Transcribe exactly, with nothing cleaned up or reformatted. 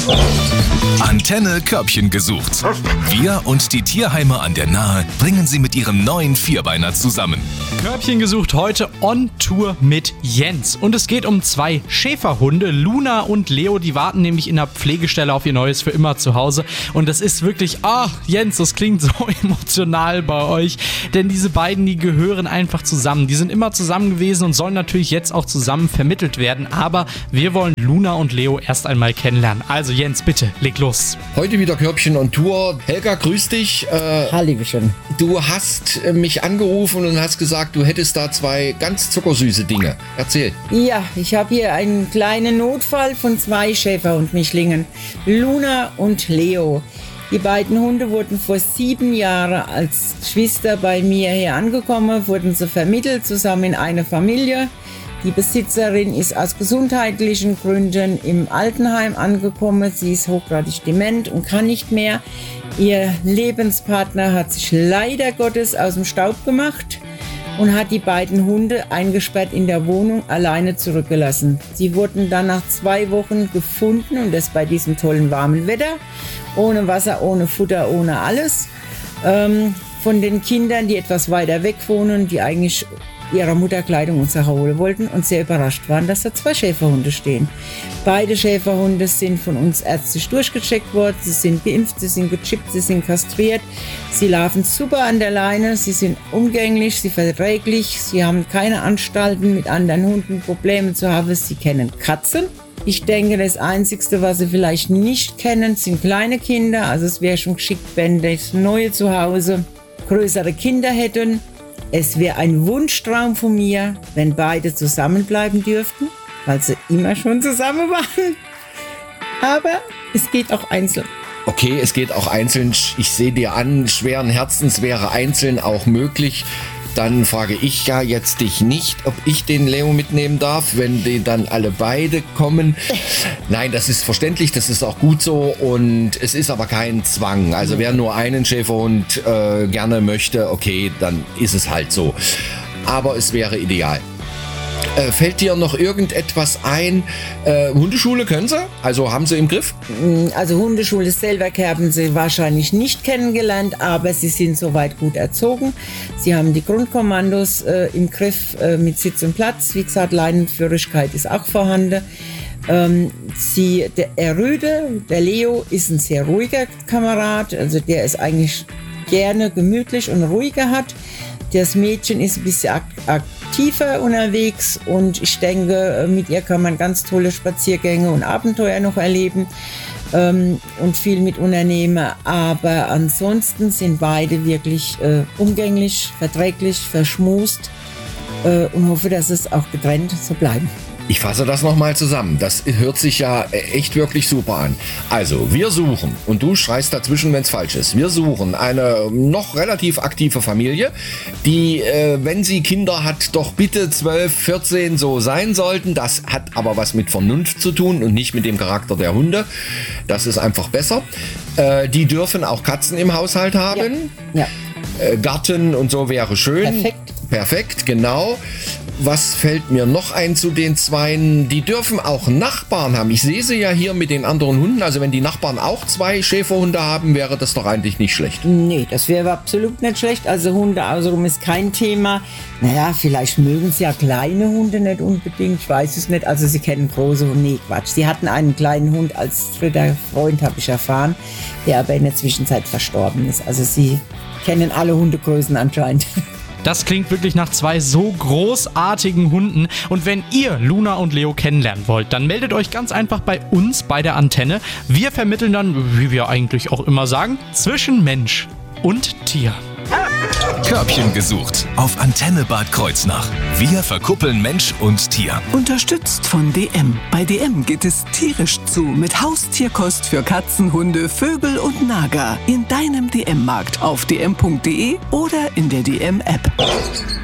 Antenne Körbchen gesucht. Wir und die Tierheime an der Nahe bringen sie mit ihrem neuen Vierbeiner zusammen. Körbchen gesucht heute on Tour mit Jens. Und es geht um zwei Schäferhunde, Luna und Leo. Die warten nämlich in der Pflegestelle auf ihr neues für immer Zuhause. Und das ist wirklich, ach Jens, das klingt so emotional bei euch. Denn diese beiden, die gehören einfach zusammen. Die sind immer zusammen gewesen und sollen natürlich jetzt auch zusammen vermittelt werden. Aber wir wollen Luna und Leo erst einmal kennenlernen. Also Jens, bitte, leg los. Heute wieder Körbchen on Tour. Helga, grüß dich. Äh, Hallöchen. Du hast äh, mich angerufen und hast gesagt, du hättest da zwei ganz zuckersüße Dinge. Erzähl. Ja, ich habe hier einen kleinen Notfall von zwei Schäferhund-Mischlingen, Luna und Leo. Die beiden Hunde wurden vor sieben Jahren als Geschwister bei mir hier angekommen, wurden sie vermittelt zusammen in eine Familie. Die Besitzerin ist aus gesundheitlichen Gründen im Altenheim angekommen. Sie ist hochgradig dement und kann nicht mehr. Ihr Lebenspartner hat sich leider Gottes aus dem Staub gemacht und hat die beiden Hunde eingesperrt in der Wohnung alleine zurückgelassen. Sie wurden dann nach zwei Wochen gefunden und das bei diesem tollen warmen Wetter. Ohne Wasser, ohne Futter, ohne alles. Ähm, von den Kindern, die etwas weiter weg wohnen, die eigentlich ihrer Mutter Kleidung und Sache holen wollten und sehr überrascht waren, dass da zwei Schäferhunde stehen. Beide Schäferhunde sind von uns ärztlich durchgecheckt worden. Sie sind geimpft, sie sind gechippt, sie sind kastriert. Sie laufen super an der Leine, sie sind umgänglich, sie verträglich. Sie haben keine Anstalten, mit anderen Hunden Probleme zu haben. Sie kennen Katzen. Ich denke, das Einzige, was sie vielleicht nicht kennen, sind kleine Kinder. Also es wäre schon geschickt, wenn das neue Zuhause größere Kinder hätten. Es wäre ein Wunschtraum von mir, wenn beide zusammenbleiben dürften, weil sie immer schon zusammen waren. Aber es geht auch einzeln. Okay, es geht auch einzeln. Ich sehe dir an, schweren Herzens wäre einzeln auch möglich. Dann frage ich ja jetzt dich nicht, ob ich den Leo mitnehmen darf, wenn die dann alle beide kommen. Nein, das ist verständlich, das ist auch gut so und es ist aber kein Zwang. Also wer nur einen Schäferhund äh, gerne möchte, okay, dann ist es halt so. Aber es wäre ideal. Äh, fällt dir noch irgendetwas ein? Äh, Hundeschule können Sie? Also haben Sie im Griff? Also Hundeschule selber haben Sie wahrscheinlich nicht kennengelernt, aber Sie sind soweit gut erzogen. Sie haben die Grundkommandos äh, im Griff äh, mit Sitz und Platz. Wie gesagt, Leinenführigkeit ist auch vorhanden. Ähm, sie, der, der Rüde, der Leo, ist ein sehr ruhiger Kamerad. Also der ist eigentlich gerne gemütlich und ruhiger hat. Das Mädchen ist ein bisschen aktiver unterwegs und ich denke, mit ihr kann man ganz tolle Spaziergänge und Abenteuer noch erleben ähm, und viel mit unternehmen. Aber ansonsten sind beide wirklich äh, umgänglich, verträglich, verschmust äh, und hoffe, dass es auch getrennt so bleiben. Ich fasse das nochmal zusammen. Das hört sich ja echt wirklich super an. Also, wir suchen, und du schreist dazwischen, wenn es falsch ist, wir suchen eine noch relativ aktive Familie, die, äh, wenn sie Kinder hat, doch bitte zwölf, vierzehn so sein sollten. Das hat aber was mit Vernunft zu tun und nicht mit dem Charakter der Hunde. Das ist einfach besser. Äh, die dürfen auch Katzen im Haushalt haben. Ja. Ja. Äh, Garten und so wäre schön. Perfekt. Perfekt, genau. Was fällt mir noch ein zu den Zweien? Die dürfen auch Nachbarn haben. Ich sehe sie ja hier mit den anderen Hunden. Also wenn die Nachbarn auch zwei Schäferhunde haben, wäre das doch eigentlich nicht schlecht. Nee, das wäre absolut nicht schlecht. Also Hunde außenrum ist kein Thema. Naja, vielleicht mögen sie ja kleine Hunde nicht unbedingt. Ich weiß es nicht. Also sie kennen große Hunde. Nee, Quatsch. Sie hatten einen kleinen Hund als dritter Freund, habe ich erfahren, der aber in der Zwischenzeit verstorben ist. Also sie kennen alle Hundegrößen anscheinend. Das klingt wirklich nach zwei so großartigen Hunden. Und wenn ihr Luna und Leo kennenlernen wollt, dann meldet euch ganz einfach bei uns bei der Antenne. Wir vermitteln dann, wie wir eigentlich auch immer sagen, zwischen Mensch und Tier. Körbchen gesucht auf Antenne Bad Kreuznach. Wir verkuppeln Mensch und Tier. Unterstützt von D M. Bei D M geht es tierisch zu mit Haustierkost für Katzen, Hunde, Vögel und Nager. In deinem D M-Markt auf d m punkt d e oder in der D M-App.